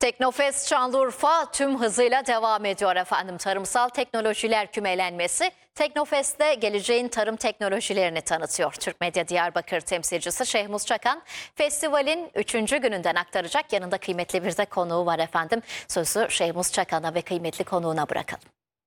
Teknofest Şanlıurfa tüm hızıyla devam ediyor efendim. Tarımsal teknolojiler kümelenmesi Teknofest'te geleceğin tarım teknolojilerini tanıtıyor. Türk Medya Diyarbakır temsilcisi Şehmuz Çakan festivalin 3. gününden aktaracak. Yanında kıymetli bir de konuğu var efendim. Sözü Şehmuz Çakan'a ve kıymetli konuğuna bırakalım.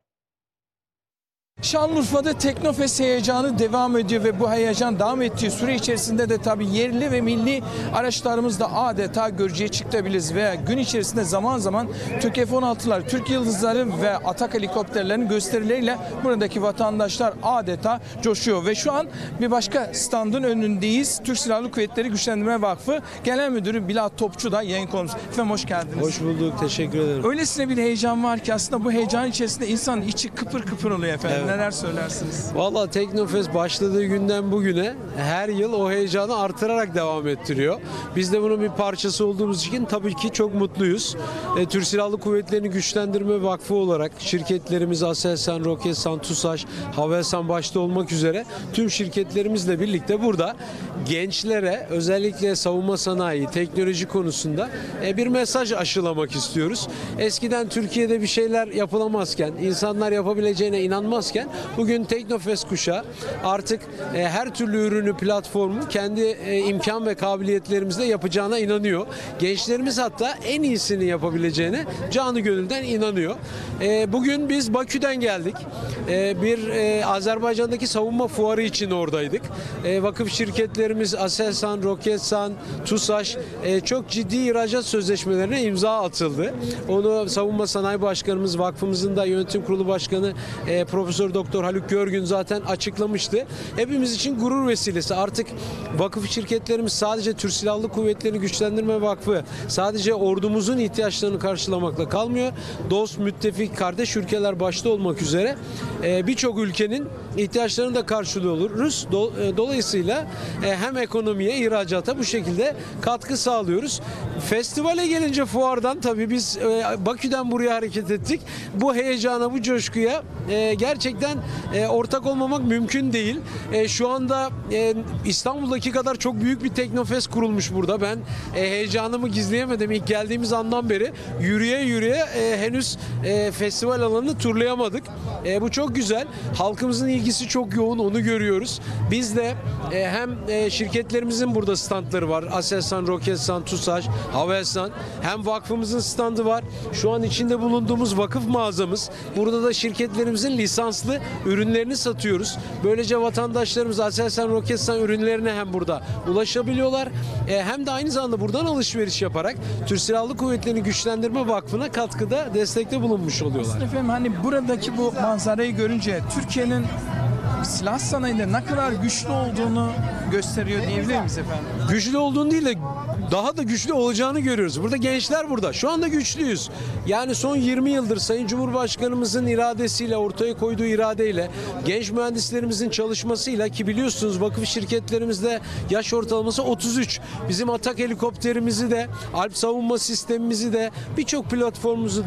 Şanlıurfa'da Teknofest heyecanı devam ediyor ve bu heyecan devam ettiği süre içerisinde de tabii yerli ve milli araçlarımız da adeta görücüye çıkabiliriz ve gün içerisinde zaman zaman Türk F-16'lar, Türk Yıldızları ve Atak helikopterlerinin gösterileriyle buradaki vatandaşlar adeta coşuyor ve şu an bir başka standın önündeyiz. Türk Silahlı Kuvvetleri Güçlendirme Vakfı Genel Müdürü Bilal Topçu da yayın konuğumuz. Efendim hoş geldiniz. Hoş bulduk, teşekkür ederim. Öylesine bir heyecan var ki aslında bu heyecan içerisinde insanın içi kıpır kıpır oluyor efendim. Evet. Neler söylersiniz? Valla Teknofest başladığı günden bugüne her yıl o heyecanı artırarak devam ettiriyor. Biz de bunun bir parçası olduğumuz için tabii ki çok mutluyuz. Türk Silahlı Kuvvetleri'ni Güçlendirme Vakfı olarak şirketlerimiz Aselsan, Roketsan, TUSAŞ, Havelsan başta olmak üzere tüm şirketlerimizle birlikte burada gençlere özellikle savunma sanayi, teknoloji konusunda bir mesaj aşılamak istiyoruz. Eskiden Türkiye'de bir şeyler yapılamazken, insanlar yapabileceğine inanmazken bugün Teknofest kuşağı artık her türlü ürünü, platformu kendi imkan ve kabiliyetlerimizle yapacağına inanıyor. Gençlerimiz hatta en iyisini yapabileceğine canı gönülden inanıyor. Bugün biz Bakü'den geldik. Bir Azerbaycan'daki savunma fuarı için oradaydık. Vakıf şirketlerimiz Aselsan, Roketsan, TUSAŞ çok ciddi ihracat sözleşmelerine imza atıldı. Onu Savunma Sanayi Başkanımız, vakfımızın da yönetim kurulu başkanı Profesör Doktor Haluk Görgün zaten açıklamıştı. Hepimiz için gurur vesilesi. Artık vakıf şirketlerimiz sadece Türk Silahlı Kuvvetleri'ni Güçlendirme Vakfı sadece ordumuzun ihtiyaçlarını karşılamakla kalmıyor. Dost, müttefik, kardeş ülkeler başta olmak üzere birçok ülkenin ihtiyaçlarını da karşılıyoruz. Dolayısıyla hem ekonomiye, ihracata bu şekilde katkı sağlıyoruz. Festivale gelince fuardan tabii biz Bakü'den buraya hareket ettik. Bu heyecana, bu coşkuya gerçekten ortak olmamak mümkün değil. Şu anda İstanbul'daki kadar çok büyük bir Teknofest kurulmuş burada. Ben heyecanımı gizleyemedim. İlk geldiğimiz andan beri yürüye yürüye henüz festival alanını turlayamadık. Bu çok güzel. Halkımızın ilgisi çok yoğun, onu görüyoruz. Biz de hem şirketlerimizin burada standları var. Aselsan, Roketsan, TUSAŞ, Havelsan. Hem vakfımızın standı var. Şu an içinde bulunduğumuz vakıf mağazamız. Burada da şirketlerimizin lisanslı ürünlerini satıyoruz. Böylece vatandaşlarımız Aselsan, Roketsan ürünlerine hem burada ulaşabiliyorlar hem de aynı zamanda buradan alışveriş yaparak Türk Silahlı Kuvvetleri'ni Güçlendirme Vakfı'na katkıda, destekte bulunmuş oluyorlar. Efendim hani buradaki bu manzarayı görünce Türkiye'nin silah sanayinde ne kadar güçlü olduğunu gösteriyor diyebilir miyiz efendim? Güçlü olduğunu değil de daha da güçlü olacağını görüyoruz. Burada gençler burada. Şu anda güçlüyüz. Yani son 20 yıldır Sayın Cumhurbaşkanımızın iradesiyle, ortaya koyduğu iradeyle, genç mühendislerimizin çalışmasıyla ki biliyorsunuz vakıf şirketlerimizde yaş ortalaması 33. Bizim Atak helikopterimizi de, Alp savunma sistemimizi de, birçok platformumuzu